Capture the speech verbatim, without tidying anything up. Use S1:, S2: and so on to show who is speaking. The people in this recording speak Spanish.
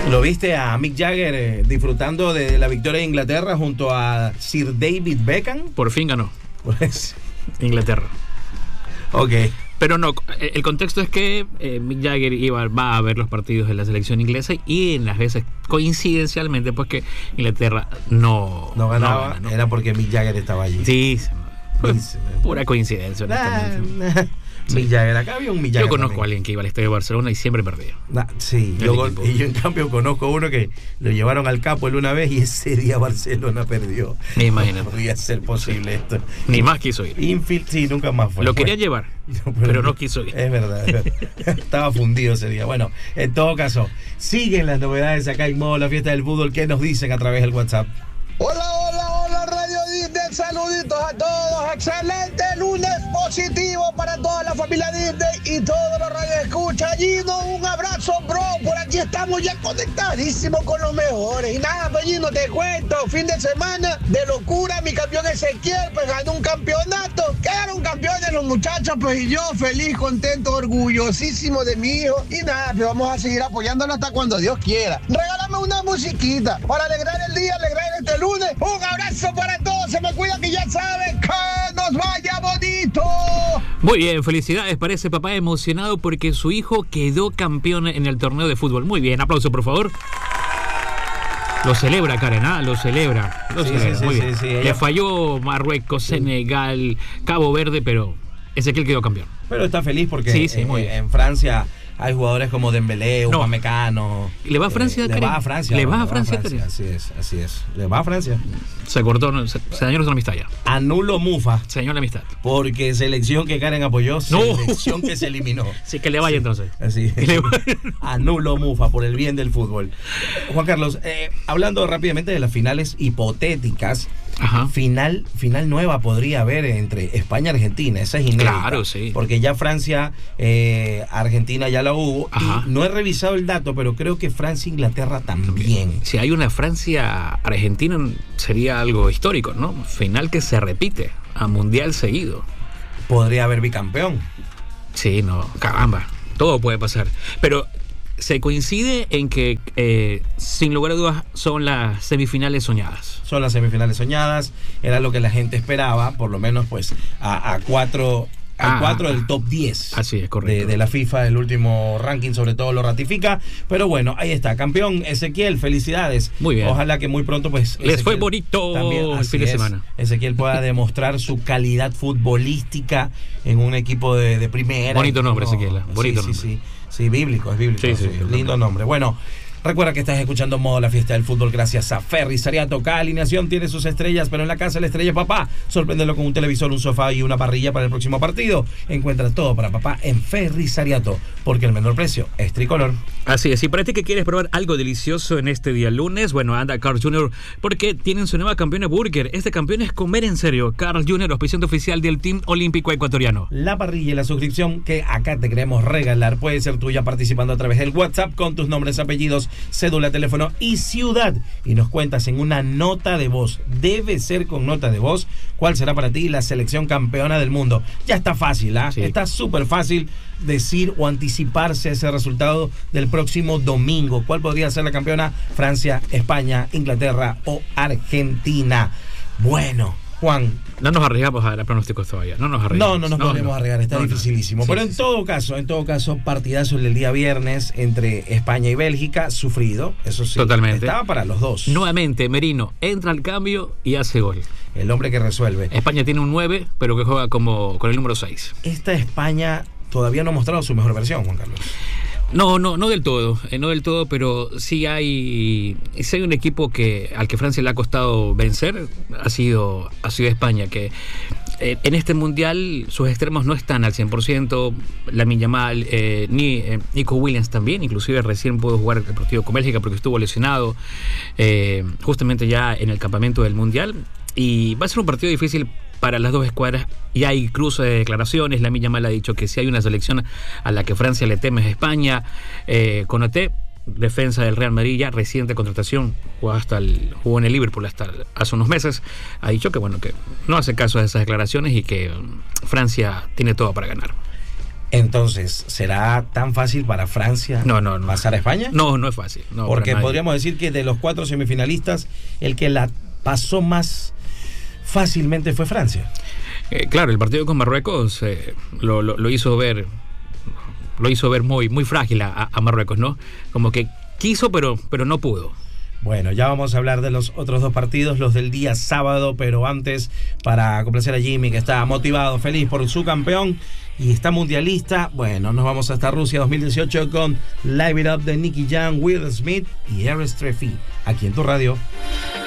S1: ¿Lo viste a Mick Jagger eh, disfrutando de la victoria de Inglaterra junto a Sir David Beckham?
S2: Por fin ganó.
S1: Pues,
S2: Inglaterra.
S1: ok.
S2: Pero no, el contexto es que eh, Mick Jagger iba, va a ver los partidos de la selección inglesa y en las veces, coincidencialmente, pues que Inglaterra no,
S1: No ganaba,
S2: no gana, ¿no?
S1: era porque Mick Jagger estaba allí.
S2: Sí, fue
S1: Sí,
S2: pura coincidencia, honestamente.
S1: Nah, nah.
S2: Sí.
S1: Mick Jagger, acá había un Mick Jagger
S2: Yo conozco
S1: también.
S2: a alguien que iba al estadio de Barcelona y siempre perdía.
S1: Nah, sí,
S2: El
S1: yo,
S2: equipo.
S1: y yo en cambio conozco uno que lo llevaron al Capo el una vez y ese día Barcelona perdió.
S2: Me imagino.
S1: No podía ser posible esto.
S2: Ni más quiso ir.
S1: Infield, sí, nunca más fue.
S2: Lo
S1: Fue.
S2: quería llevar,
S1: No,
S2: pero no quiso ir.
S1: Es verdad, es verdad. Estaba fundido ese día. Bueno, en todo caso, siguen las novedades acá en modo La Fiesta del Fútbol. ¿Qué nos dicen a través del WhatsApp?
S3: Hola, hola, hola, Radio Disney, saluditos a todos, excelente lunes positivo para toda la familia Disney y todos los radioescuchas. Gino, un abrazo, bro, por aquí estamos ya conectadísimos con los mejores. Y nada, pues Gino, te cuento, fin de semana de locura, mi campeón Ezequiel, pues ganó un campeonato, quedaron campeones los muchachos, pues y yo feliz, contento, orgullosísimo de mi hijo. Y nada, pues vamos a seguir apoyándolo hasta cuando Dios quiera. Regálame una musiquita para alegrar el día, alegrar este lunes. Un abrazo para todos, se me cuida que ya saben que nos vaya bonito.
S2: Muy bien, felicidades para ese papá emocionado porque su hijo quedó campeón en el torneo de fútbol. Muy bien, aplauso por favor. Lo celebra, Karen, ¿ah? Lo celebra. Lo
S1: Sí,
S2: celebra.
S1: sí,
S2: Muy
S1: sí,
S2: bien.
S1: sí, sí, ella-
S2: Le falló Marruecos, Senegal, Cabo Verde, pero Ezequiel quedó campeón.
S1: Pero está feliz porque
S2: Sí, sí,
S1: eh,
S2: muy
S1: eh,
S2: bien.
S1: en Francia hay jugadores como Dembélé,
S2: No.
S1: Upamecano.
S2: ¿Le va a Francia,
S1: eh, Le
S2: Karen?
S1: va a Francia.
S2: ¿Le
S1: no,
S2: va a Francia, Karen?
S1: Así es, así es. Le va a Francia.
S2: Se cortó, no, se, se dañó nuestra amistad ya.
S1: Anulo Mufa.
S2: Se dañó la amistad.
S1: Porque selección que Karen apoyó,
S2: No.
S1: selección que se eliminó.
S2: Sí, que le vaya entonces.
S1: Así.
S2: Que le vaya.
S1: Anulo Mufa por el bien del fútbol. Juan Carlos, eh, hablando rápidamente de las finales hipotéticas,
S2: Ajá.
S1: final, final nueva podría haber entre España y Argentina. Esa es inédita.
S2: Claro, sí.
S1: Porque ya Francia, eh, Argentina ya la hubo.
S2: Ajá.
S1: Y no he revisado el dato, pero creo que Francia e Inglaterra también.
S2: Si hay una Francia-Argentina sería algo histórico, ¿no? Final que se repite a mundial seguido.
S1: Podría haber bicampeón.
S2: Sí, no, caramba, todo puede pasar. Pero se coincide en que, eh, sin lugar a dudas, son las semifinales soñadas.
S1: Son las semifinales soñadas. Era lo que la gente esperaba, por lo menos pues a, a cuatro... Al
S2: Ah,
S1: cuatro
S2: ah,
S1: del top diez.
S2: Así es, correcto.
S1: De, de la FIFA, el último ranking sobre todo lo ratifica. Pero bueno, ahí está. Campeón Ezequiel, felicidades.
S2: Muy bien.
S1: Ojalá que muy pronto pues
S2: Les
S1: Ezequiel
S2: fue bonito el
S1: así
S2: fin de
S1: es,
S2: semana.
S1: Ezequiel pueda demostrar su calidad futbolística en un equipo de, de primera.
S2: Bonito nombre,
S1: No,
S2: Ezequiel, bonito
S1: sí,
S2: nombre.
S1: Sí, sí, sí, bíblico, es bíblico.
S2: Sí, sí,
S1: sí,
S2: sí,
S1: lindo nombre. Bueno, recuerda que estás escuchando Modo La Fiesta del Fútbol gracias a Ferry Sariato. Cada alineación tiene sus estrellas, pero en la casa la estrella es papá. Sorpréndelo con un televisor, un sofá y una parrilla para el próximo partido. Encuentra todo para papá en Ferry Sariato, porque el menor precio es tricolor.
S2: Así es, y para ti que quieres probar algo delicioso en este día lunes, bueno, anda a Carl junior porque tienen su nueva campeona burger. Este campeón es comer en serio. Carl junior, auspiciante oficial del Team Olímpico Ecuatoriano.
S1: La parrilla y la suscripción que acá te queremos regalar puede ser tuya participando a través del WhatsApp con tus nombres, apellidos, cédula, teléfono y ciudad. Y nos cuentas en una nota de voz. Debe ser con nota de voz. ¿Cuál será para ti la selección campeona del mundo? Ya está fácil, ¿ah?
S2: Sí.
S1: Está súper fácil decir o anticiparse ese resultado del próximo domingo. ¿Cuál podría ser la campeona? Francia, España, Inglaterra o Argentina. Bueno, Juan,
S2: No nos arriesgamos a dar pronósticos todavía. No nos arriesgamos.
S1: no, no nos podemos
S2: no.
S1: arriesgar, está
S2: No, no.
S1: dificilísimo.
S2: Sí,
S1: Pero en
S2: sí,
S1: todo caso, en todo caso, partidazo el del día viernes entre España y Bélgica, sufrido, eso sí.
S2: Totalmente.
S1: Estaba para los dos.
S2: Nuevamente, Merino entra al cambio y hace gol.
S1: El hombre que resuelve.
S2: España tiene un nueve, pero que juega como con el número seis.
S1: Esta España todavía no ha mostrado su mejor versión, Juan Carlos.
S2: No, no, no del todo, eh, no del todo, pero sí hay, sí hay un equipo que al que Francia le ha costado vencer, ha sido, ha sido España, que eh, en este mundial sus extremos no están al cien por ciento, Lamine Yamal, eh, ni eh, Nico Williams también, inclusive recién pudo jugar el partido con Bélgica porque estuvo lesionado eh, justamente ya en el campamento del mundial, y va a ser un partido difícil para las dos escuadras, y hay cruce de declaraciones. Lamine Yamal ha dicho que si hay una selección a la que Francia le teme es España. eh, Konaté, defensa del Real Madrid, ya reciente contratación, jugó, hasta el, jugó en el Liverpool hasta hace unos meses, ha dicho que bueno, que no hace caso a esas declaraciones y que um, Francia tiene todo para ganar.
S1: Entonces, ¿será tan fácil para Francia
S2: no, no, no.
S1: pasar a España?
S2: No, no es fácil. No,
S1: porque podríamos decir que de los cuatro semifinalistas, el que la pasó más fácilmente fue Francia.
S2: Eh, claro, el partido con Marruecos eh, lo, lo, lo hizo ver lo hizo ver muy, muy frágil a, a Marruecos, ¿no? Como que quiso, pero, pero no pudo.
S1: Bueno, ya vamos a hablar de los otros dos partidos, los del día sábado, pero antes, para complacer a Jimmy, que está motivado, feliz por su campeón y está mundialista, bueno, nos vamos hasta Rusia dos mil dieciocho con Live It Up de Nicky Jam, Will Smith y Eres Treffy, aquí en tu radio.